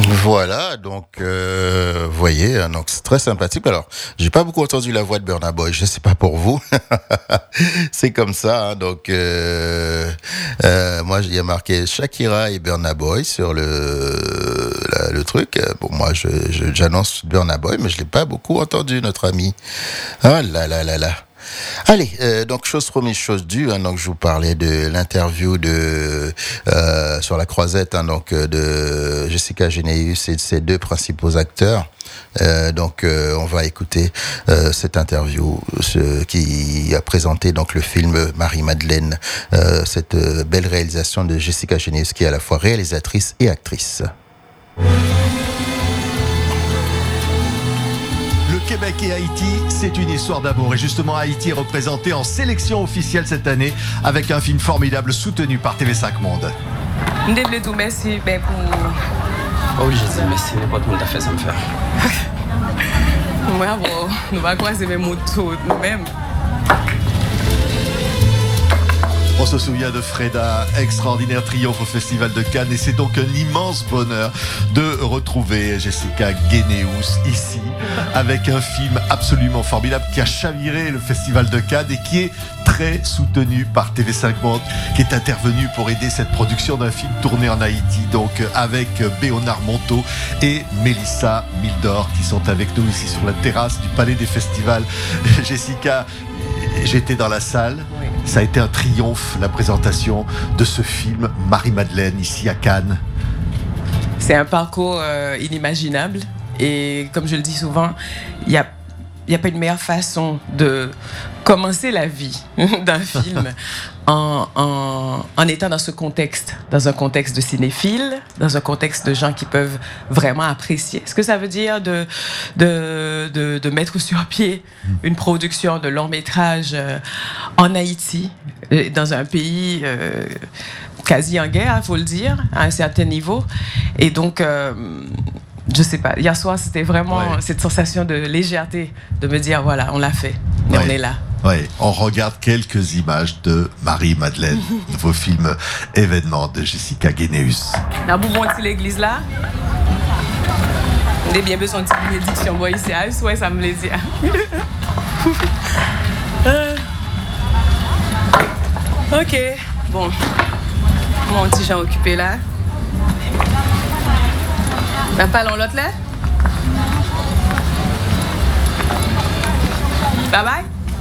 Voilà, donc vous voyez, donc c'est très sympathique. Alors, j'ai pas beaucoup entendu la voix de Burna Boy, je sais pas pour vous, c'est comme ça. Hein, donc moi, il y a marqué Shakira et Burna Boy sur le truc. Bon, moi, j'annonce Burna Boy, mais je l'ai pas beaucoup entendu, notre ami. Ah là là là là. Allez, donc chose promise, chose due. Hein, donc je vous parlais de l'interview de sur la croisette, hein, donc de Jessica Généus et de ses deux principaux acteurs. Donc on va écouter cette interview qui a présenté donc le film Marie-Madeleine, cette belle réalisation de Jessica Généus qui est à la fois réalisatrice et actrice. Québec et Haïti, c'est une histoire d'amour. Et justement, Haïti est représenté en sélection officielle cette année avec un film formidable soutenu par TV5 Monde. Je voulais tout merci pour... Oh oui, je dis merci, n'importe où on t'a fait, ça me fait. Ouais, bon, nous allons croiser mes motos nous-mêmes. On se souvient de Freda, extraordinaire triomphe au Festival de Cannes, et c'est donc un immense bonheur de retrouver Jessica Généus ici, avec un film absolument formidable qui a chaviré le Festival de Cannes et qui est très soutenu par TV5 Monde, qui est intervenu pour aider cette production d'un film tourné en Haïti, donc avec Béonard Monteau et Mélissa Mildor qui sont avec nous ici sur la terrasse du Palais des Festivals. Jessica, j'étais dans la salle. Oui. Ça a été un triomphe, la présentation de ce film Marie-Madeleine ici à Cannes. C'est un parcours inimaginable et comme je le dis souvent, il n'y a pas une meilleure façon de commencer la vie d'un film en étant dans ce contexte, dans un contexte de cinéphiles, dans un contexte de gens qui peuvent vraiment apprécier ce que ça veut dire de mettre sur pied une production de long métrage en Haïti, dans un pays quasi en guerre, il faut le dire, à un certain niveau. Et donc... je sais pas, hier soir c'était vraiment cette sensation de légèreté, de me dire voilà, on l'a fait, et on est là. Oui, on regarde quelques images de Marie-Madeleine, nouveau film événement de Jessica Généus. Là, vous montez l'église là. On a bien besoin de une bénédiction, bon ici, ouais, ça me plaisir. Ok, bon, mon petit Jean occupé là. Ben, parlons l'autre là. Bye bye.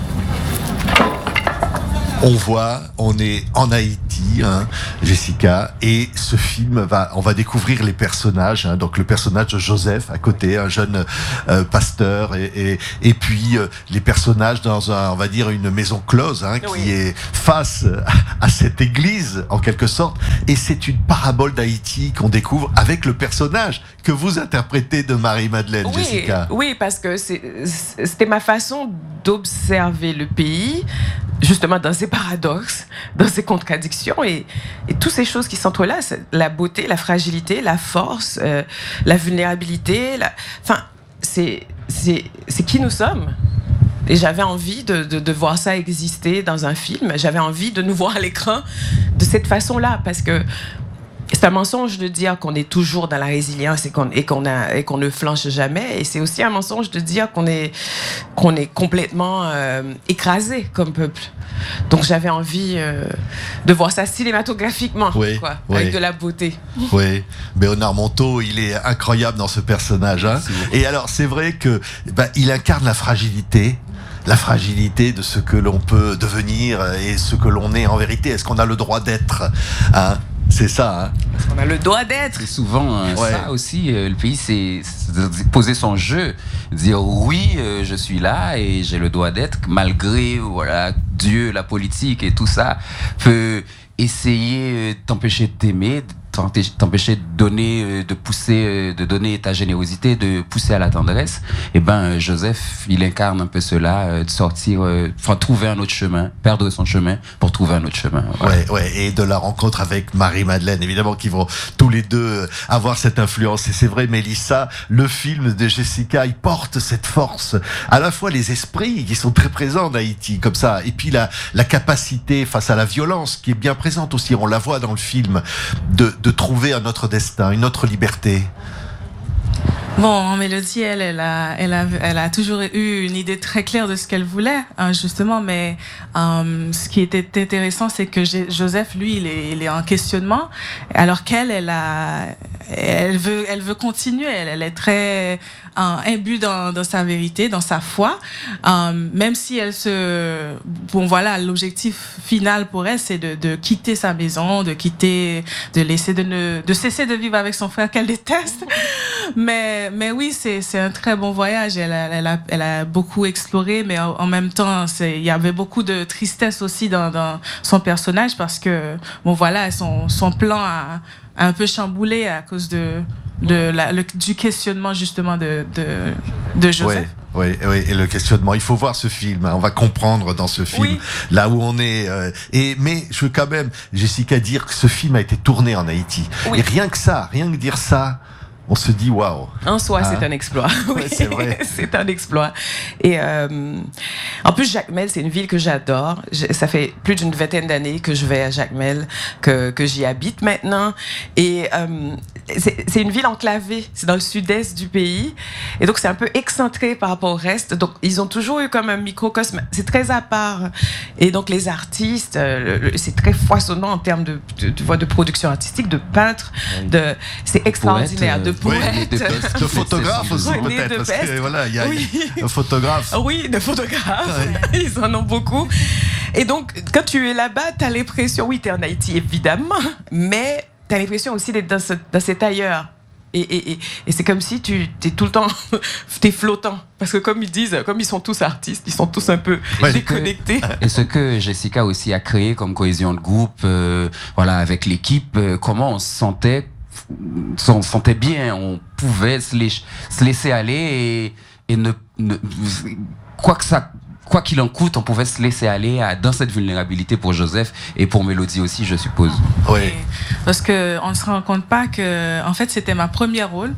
On voit, on est en Haïti, hein, Jessica, et ce film on va découvrir les personnages, hein, donc le personnage de Joseph à côté, un jeune pasteur, et puis les personnages dans on va dire une maison close, hein, qui est face à cette église en quelque sorte, et c'est une parabole d'Haïti qu'on découvre avec le personnage que vous interprétez de Marie-Madeleine, Jessica. Oui, parce que c'était ma façon d'observer le pays, justement dans ses paradoxes, dans ses contradictions et toutes ces choses qui s'entrelacent, la beauté, la fragilité, la force, la vulnérabilité, enfin, c'est qui nous sommes. Et j'avais envie de voir ça exister dans un film, j'avais envie de nous voir à l'écran de cette façon-là, parce que c'est un mensonge de dire qu'on est toujours dans la résilience et qu'on ne flanche jamais. Et c'est aussi un mensonge de dire qu'on est complètement écrasé comme peuple. Donc j'avais envie de voir ça cinématographiquement, avec de la beauté. Oui, Béonard Monteau, il est incroyable dans ce personnage. Hein. Et alors c'est vrai que il incarne la fragilité de ce que l'on peut devenir et ce que l'on est en vérité. Est-ce qu'on a le droit d'être, hein? C'est ça, hein. On a le droit d'être. Et souvent, ça aussi, le pays, c'est poser son jeu, dire oui, je suis là et j'ai le droit d'être, malgré Dieu, la politique et tout ça, peut essayer de t'empêcher de t'aimer, t'empêcher de donner, de donner ta générosité, de pousser à la tendresse. Et Joseph, il incarne un peu cela, de sortir, trouver un autre chemin, perdre son chemin pour trouver un autre chemin. Ouais, et de la rencontre avec Marie-Madeleine, évidemment, qui vont tous les deux avoir cette influence. Et c'est vrai, Mélissa, le film de Jessica, il porte cette force, à la fois les esprits qui sont très présents en Haïti, comme ça, et puis la capacité face à la violence qui est bien présente aussi. On la voit dans le film de trouver un autre destin, une autre liberté. Bon, Mélodie, elle a toujours eu une idée très claire de ce qu'elle voulait, justement, mais ce qui était intéressant, c'est que Joseph, lui, il est en questionnement, alors elle veut continuer, elle est très imbue dans sa vérité, dans sa foi, même si l'objectif final pour elle, c'est de quitter sa maison, de cesser de vivre avec son frère qu'elle déteste. Mais oui, c'est un très bon voyage. Elle a beaucoup exploré, mais en même temps, il y avait beaucoup de tristesse aussi dans son personnage parce que, son plan a un peu chamboulé à cause du questionnement justement de Joseph. Oui, et le questionnement. Il faut voir ce film. On va comprendre dans ce film là où on est. Mais je veux quand même, Jessica, dire que ce film a été tourné en Haïti. Oui. Et rien que dire ça, on se dit waouh. En soi, c'est un exploit. Oui, c'est vrai. C'est un exploit. Et en plus, Jacmel, c'est une ville que j'adore. Ça fait plus d'une 20aine d'années que je vais à Jacmel, que j'y habite maintenant. Et c'est une ville enclavée. C'est dans le sud-est du pays. Et donc, c'est un peu excentré par rapport au reste. Donc, ils ont toujours eu comme un microcosme. C'est très à part. Et donc, les artistes, c'est très foisonnant en termes de production artistique, de peintres. C'est extraordinaire. De poètes, de photographes aussi peut-être, parce que voilà, il y a un photographe. Oui, de photographes, ils en ont beaucoup. Et donc, quand tu es là-bas, t'as l'impression, t'es en Haïti évidemment, mais t'as l'impression aussi d'être dans cet ailleurs. Et c'est comme si t'es tout le temps, t'es flottant. Parce que comme ils disent, comme ils sont tous artistes, ils sont tous un peu déconnectés. Et ce que Jessica aussi a créé comme cohésion de groupe, avec l'équipe, comment on se sentait bien, on pouvait se laisser aller et quoi qu'il en coûte, on pouvait se laisser aller dans cette vulnérabilité pour Joseph et pour Mélodie aussi, je suppose. Oui. Parce que on ne se rend compte pas que, en fait, c'était mon premier rôle.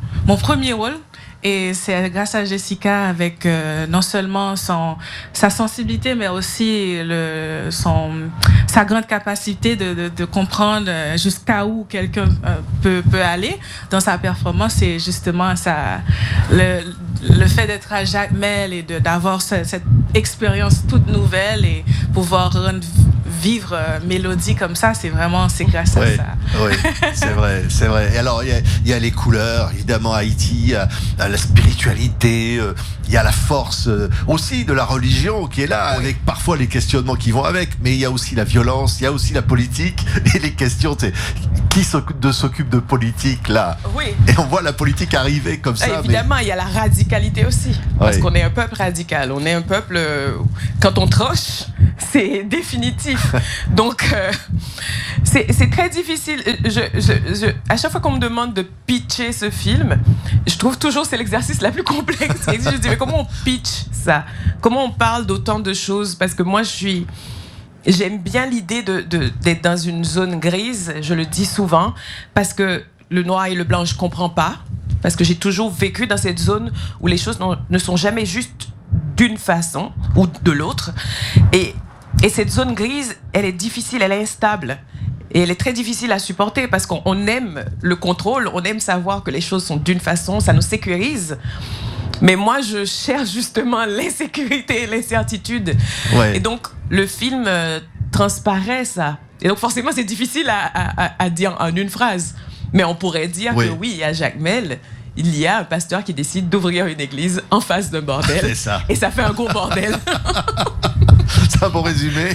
Et c'est grâce à Jessica avec non seulement sa sensibilité, mais aussi sa grande capacité de comprendre jusqu'à où quelqu'un peut aller dans sa performance. Et justement, le fait d'être à Jacmel et d'avoir cette expérience toute nouvelle et pouvoir vivre Mélodie comme ça, c'est grâce à ça. Oui, c'est vrai. Et alors, il y a les couleurs, évidemment, Haïti, la spiritualité, il y a la force aussi de la religion qui est là, avec parfois les questionnements qui vont avec, mais il y a aussi la violence, il y a aussi la politique, et les questions, c'est qui s'occupe de politique là? Oui. Et on voit la politique arriver comme ça. Évidemment, il y a la radicalité aussi, parce qu'on est un peuple radical, on est un peuple, quand on tranche, c'est définitif. Donc, c'est très difficile. À chaque fois qu'on me demande de pitcher ce film, je trouve toujours que c'est l'exercice la plus complexe. Je dis, mais comment on pitch ça? Comment on parle d'autant de choses? Parce que moi, j'aime bien l'idée d'être dans une zone grise, je le dis souvent, parce que le noir et le blanc, je ne comprends pas. Parce que j'ai toujours vécu dans cette zone où les choses ne sont jamais juste d'une façon ou de l'autre. Et cette zone grise, elle est difficile, elle est instable. Et elle est très difficile à supporter parce qu'on aime le contrôle, on aime savoir que les choses sont d'une façon, ça nous sécurise. Mais moi, je cherche justement l'insécurité et l'incertitude. Ouais. Et donc, le film transparaît ça. Et donc, forcément, c'est difficile à dire en une phrase. Mais on pourrait dire que oui, à Jacmel, il y a un pasteur qui décide d'ouvrir une église en face d'un bordel. C'est ça. Et ça fait un gros bordel. C'est un bon résumé.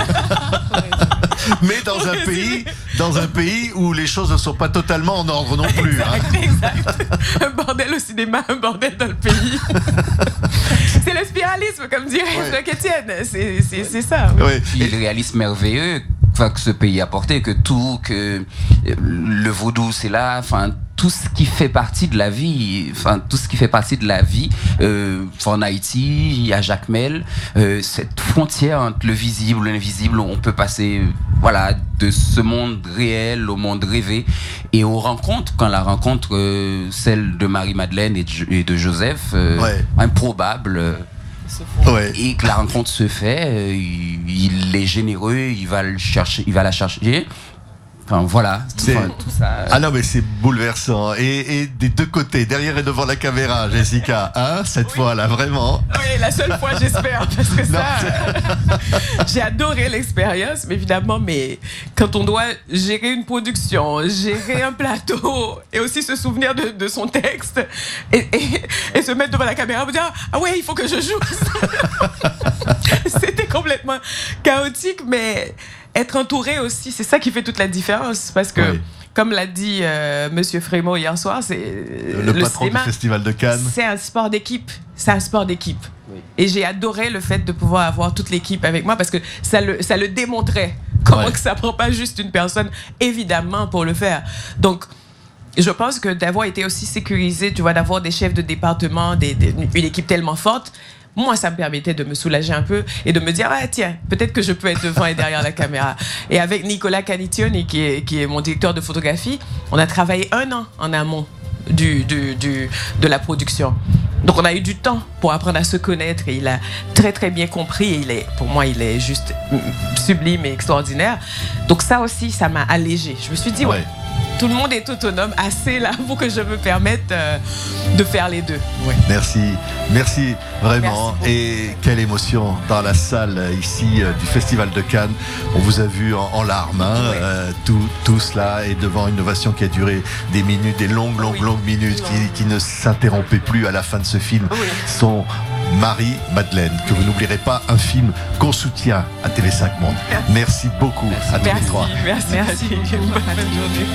Mais dans un pays où les choses ne sont pas totalement en ordre non plus. Exact. Un bordel au cinéma, un bordel dans le pays. C'est le spiralisme, comme dirait Franck Etienne. C'est ça. Oui. Puis le réalisme merveilleux que ce pays a porté, que le vaudou, c'est là, tout ce qui fait partie de la vie, en Haïti, à Jacmel, cette frontière entre le visible et l'invisible, on peut passer, de ce monde réel au monde rêvé, et aux rencontres, quand la rencontre, celle de Marie-Madeleine et de Joseph, improbable. Et que la rencontre se fait, il est généreux, il va la chercher. Enfin voilà, tout ça. Ah non, mais c'est bouleversant. Et des deux côtés, derrière et devant la caméra, Jessica, hein, cette fois-là, vraiment. Oui, la seule fois, j'espère, parce que j'ai adoré l'expérience, mais évidemment, mais quand on doit gérer une production, gérer un plateau, et aussi se souvenir de son texte, et se mettre devant la caméra, me dire, ah ouais, il faut que je joue. C'était complètement chaotique, mais être entouré aussi, c'est ça qui fait toute la différence, parce que comme l'a dit Monsieur Frémaux hier soir, c'est le patron cinéma, du Festival de Cannes. C'est un sport d'équipe. Oui. Et j'ai adoré le fait de pouvoir avoir toute l'équipe avec moi, parce que ça le démontrait. Comment que ça prend pas juste une personne, évidemment, pour le faire. Donc, je pense que d'avoir été aussi sécurisé, tu vois, d'avoir des chefs de département, une équipe tellement forte, moi, ça me permettait de me soulager un peu et de me dire, ah tiens, peut-être que je peux être devant et derrière la caméra. Et avec Nicolas Canitioni, qui est mon directeur de photographie, on a travaillé 1 an en amont de la production. Donc on a eu du temps pour apprendre à se connaître, et il a très très bien compris, et pour moi il est juste sublime et extraordinaire. Donc ça aussi, ça m'a allégé. Je me suis dit, ouais, tout le monde est autonome assez là pour que je me permette de faire les deux. Ouais. Merci vraiment. Merci. Et quelle émotion dans la salle ici du Festival de Cannes. On vous a vu en larmes, hein, tout cela, et devant une ovation qui a duré des minutes, des longues minutes, qui ne s'interrompaient plus à la fin de ce film. Sont Marie-Madeleine, que vous n'oublierez pas, un film qu'on soutient à TV5 Monde. Merci beaucoup à tous les trois. Merci. Bonne journée.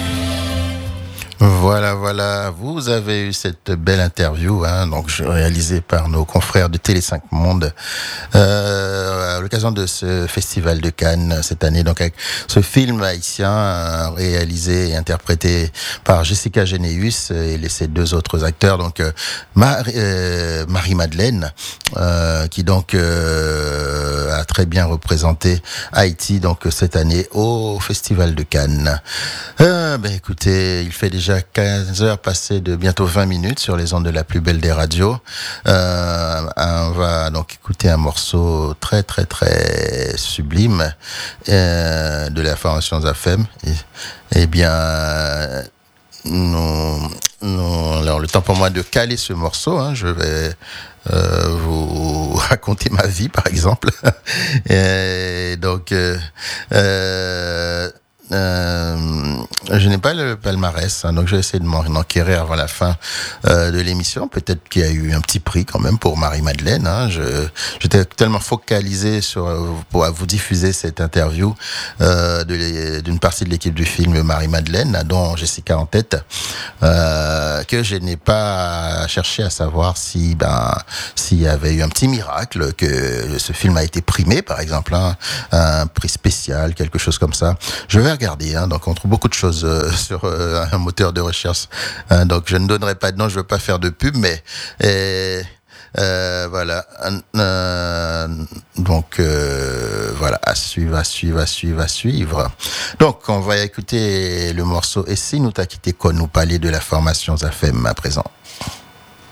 Voilà, vous avez eu cette belle interview, hein, donc réalisée par nos confrères de Télé5 Monde à l'occasion de ce festival de Cannes cette année, donc avec ce film haïtien réalisé et interprété par Jessica Généus et ses 2 autres acteurs, donc Marie-Madeleine, qui donc a très bien représenté Haïti donc cette année au festival de Cannes. Écoutez, il fait déjà 15 heures passées de bientôt 20 minutes sur les ondes de la plus belle des radios. On va donc écouter un morceau très très très sublime de la formation ZAFEM. Et bien, alors le temps pour moi de caler ce morceau, hein, je vais vous raconter ma vie par exemple. Et donc je n'ai pas le palmarès, hein, donc je vais essayer de m'en enquérir avant la fin de l'émission. Peut-être qu'il y a eu un petit prix quand même pour Marie-Madeleine, hein. J'étais tellement focalisé pour vous diffuser cette interview d'une partie de l'équipe du film Marie-Madeleine, dont Jessica en tête, que je n'ai pas cherché à savoir s'il y avait eu un petit miracle, que ce film a été primé par exemple, hein, un prix spécial, quelque chose comme ça. Je vais regarder, hein, donc on trouve beaucoup de choses sur un moteur de recherche, hein, donc je ne donnerai pas de nom, je ne veux pas faire de pub, mais voilà, donc voilà, à suivre. Donc on va écouter le morceau Et si nous t'a quitté qu'on nous parlait de la formation ZAFEM à présent.